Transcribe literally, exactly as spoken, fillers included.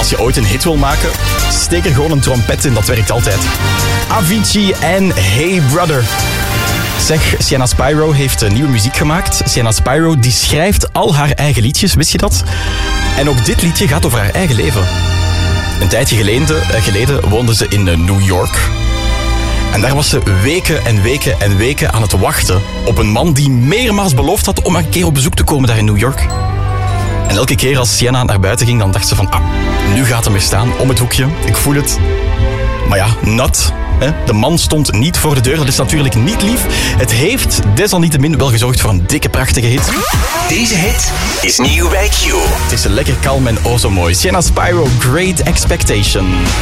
als je ooit een hit wil maken, steek er gewoon een trompet in, dat werkt altijd. Avicii en Hey Brother. Zeg, Sienna Spyro heeft nieuwe muziek gemaakt. Sienna Spyro die schrijft al haar eigen liedjes, wist je dat? En ook dit liedje gaat over haar eigen leven. Een tijdje geleden, geleden woonde ze in New York. En daar was ze weken en weken en weken aan het wachten op een man die meermaals beloofd had om een keer op bezoek te komen daar in New York. En elke keer als Sienna naar buiten ging, dan dacht ze van, ah, nu gaat hem weer staan, om het hoekje. Ik voel het. Maar ja, not. De man stond niet voor de deur, dat is natuurlijk niet lief. Het heeft desalniettemin wel gezorgd voor een dikke, prachtige hit. Deze hit is nieuw bij Q. Het is lekker kalm en oh zo mooi. Sienna Spyro, Great Expectation.